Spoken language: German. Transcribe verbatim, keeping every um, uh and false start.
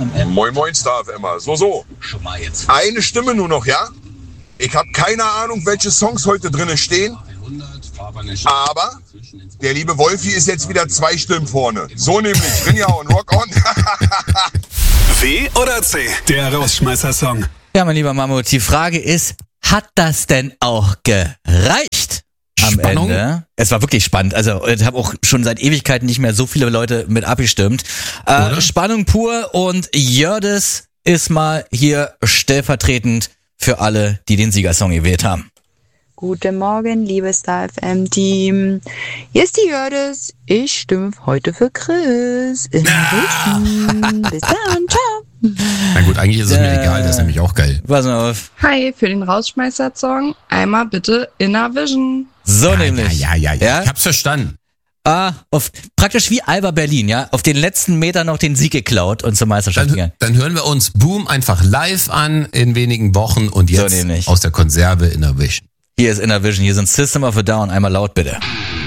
Moin Moin Star F M. So, so. Eine Stimme nur noch, ja? Ich habe keine Ahnung, welche Songs heute drin stehen. Aber der liebe Wolfi ist jetzt wieder zwei Stimmen vorne. So nämlich. Rinja und Rock On. W oder C? Der Rausschmeißer-Song. Ja, mein lieber Mammut, die Frage ist, hat das denn auch gereicht? Am Spannung? Ende. Es war wirklich spannend. Also ich habe auch schon seit Ewigkeiten nicht mehr so viele Leute mit abgestimmt. Äh, Spannung pur und Jördis ist mal hier stellvertretend für alle, die den Siegersong gewählt haben. Guten Morgen, liebes Star F M-Team. Hier ist die Jördis. Ich stimme heute für Chris. In ah. Bis dann, ciao. Na gut, eigentlich ist es mir egal, das ist nämlich auch geil. Pass mal auf. Hi, für den Rausschmeißer-Song einmal bitte Inner Vision. So ja, nämlich. Ja, ja, ja, ja. Ich hab's verstanden. Ah, auf, praktisch wie Alba Berlin, ja, auf den letzten Meter noch den Sieg geklaut und zur Meisterschaft Dann, gegangen. dann hören wir uns Boom einfach live an in wenigen Wochen und jetzt So nämlich. aus der Konserve Inner Vision. Hier ist Inner Vision, hier sind System of a Down, einmal laut bitte.